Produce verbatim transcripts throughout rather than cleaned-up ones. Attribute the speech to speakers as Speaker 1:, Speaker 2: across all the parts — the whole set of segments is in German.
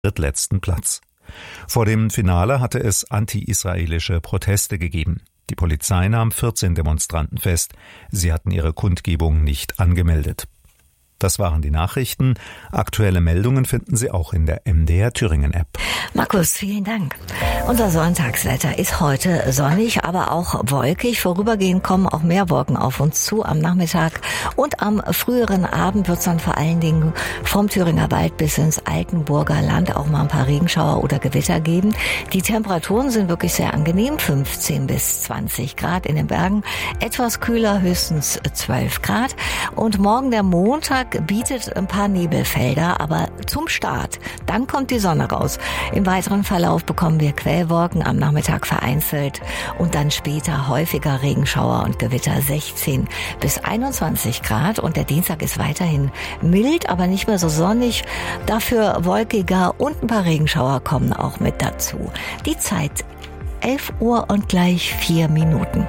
Speaker 1: drittletzten Platz. Vor dem Finale hatte es anti-israelische Proteste gegeben. Die Polizei nahm vierzehn Demonstranten fest. Sie hatten ihre Kundgebung nicht angemeldet. Das waren die Nachrichten. Aktuelle Meldungen finden Sie auch in der M D R Thüringen App.
Speaker 2: Markus, vielen Dank. Unser Sonntagswetter ist heute sonnig, aber auch wolkig. Vorübergehend kommen auch mehr Wolken auf uns zu am Nachmittag. Und am früheren Abend wird es dann vor allen Dingen vom Thüringer Wald bis ins Altenburger Land auch mal ein paar Regenschauer oder Gewitter geben. Die Temperaturen sind wirklich sehr angenehm. fünfzehn bis zwanzig Grad in den Bergen. Etwas kühler, höchstens zwölf Grad. Und morgen der Montag bietet ein paar Nebelfelder, aber zum Start, dann kommt die Sonne raus. Im weiteren Verlauf bekommen wir Quellwolken, am Nachmittag vereinzelt und dann später häufiger Regenschauer und Gewitter, sechzehn bis einundzwanzig Grad. Und der Dienstag ist weiterhin mild, aber nicht mehr so sonnig, dafür wolkiger und ein paar Regenschauer kommen auch mit dazu. Die Zeit elf Uhr und gleich vier Minuten.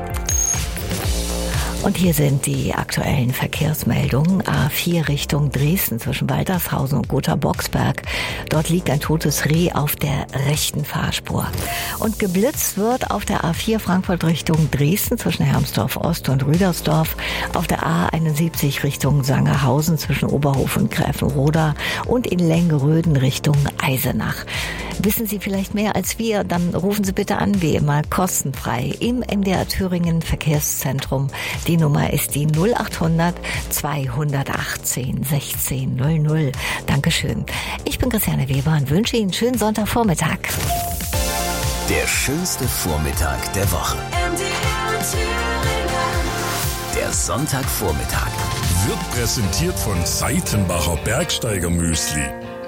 Speaker 2: Und hier sind die aktuellen Verkehrsmeldungen. A vier Richtung Dresden zwischen Waltershausen und Gotha-Boxberg. Dort liegt ein totes Reh auf der rechten Fahrspur. Und geblitzt wird auf der A vier Frankfurt Richtung Dresden zwischen Hermsdorf Ost und Rüdersdorf. Auf der A einundsiebzig Richtung Sangerhausen zwischen Oberhof und Gräfenroda. Und in Lengeröden Richtung Eisenach. Wissen Sie vielleicht mehr als wir? Dann rufen Sie bitte an, wie immer, kostenfrei im M D R Thüringen Verkehrszentrum. Die Nummer ist die null achthundert zweihundertachtzehn sechzehn null null. Dankeschön. Ich bin Christiane Weber und wünsche Ihnen einen schönen Sonntagvormittag.
Speaker 3: Der schönste Vormittag der Woche.
Speaker 4: M D R Thüringen.
Speaker 3: Der Sonntagvormittag
Speaker 5: wird präsentiert von Seitenbacher Bergsteiger Müsli.